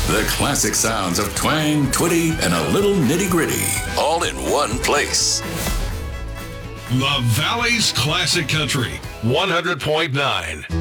The classic sounds of twang, twitty, and a little nitty-gritty, all in one place. The Valley's Classic Country, 100.9.